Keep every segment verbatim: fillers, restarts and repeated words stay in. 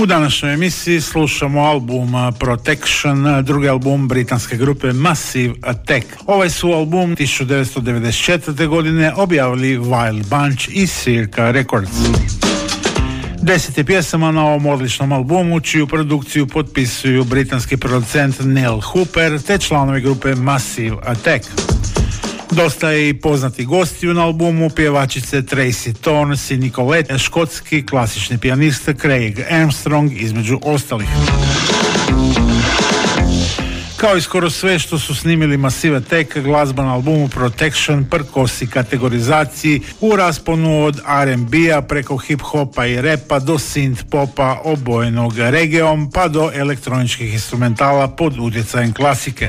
današnjoj emisiji slušamo album Protection, drugi album britanske grupe Massive Attack. Ovaj su album tisuću devetsto devedeset četvrte. godine objavili Wild Bunch i Circa Records. Deset je pjesama na ovom odličnom albumu, čiju produkciju potpisuju britanski producent Neil Hooper te članovi grupe Massive Attack. Dosta je i poznati gostiju na albumu, pjevačice Tracy Torns i Nicolette, škotski klasični pijanist Craig Armstrong između ostalih. Kao i skoro sve što su snimili Massive Attack, glazba na albumu Protection prkosi kategorizaciji u rasponu od R and B-a preko hip-hopa i repa do synth-popa obojenog regeom pa do elektroničkih instrumentala pod utjecajem klasike.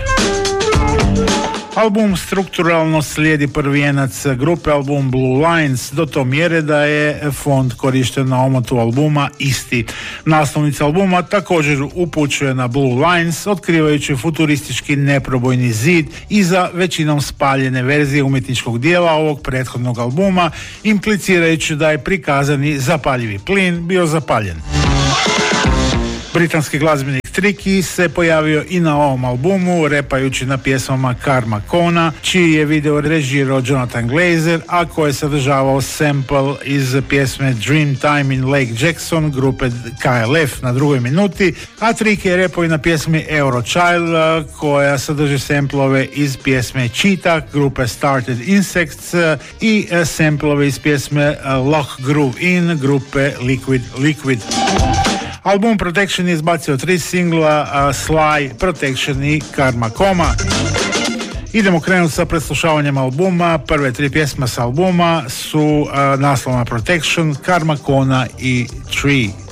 Album strukturalno slijedi prvijenac grupe, album Blue Lines, do to mjere da je font korišten na omotu albuma isti. Naslovnica albuma također upućuje na Blue Lines, otkrivajući futuristički neprobojni zid iza većinom spaljene verzije umjetničkog dijela ovog prethodnog albuma, implicirajući da je prikazani zapaljivi plin bio zapaljen. Britanski glazbenik Tricky se pojavio i na ovom albumu, repajući na pjesmama Karma Kona, čiji je video režirao Jonathan Glazer, a koje je sadržavao sample iz pjesme Dreamtime in Lake Jackson grupe K L F na drugoj minuti, a Tricky je repao i na pjesmi Eurochild, koja sadrži samplove iz pjesme Cheetah grupe Started Insects i samplove iz pjesme Lock Groove In grupe Liquid Liquid. Album Protection je izbacio tri singla, uh, Sly, Protection i Karma Koma. Idemo krenuti sa preslušavanjem albuma. Prve tri pjesme s albuma su uh, naslovna Protection, Karma Kona i Tree.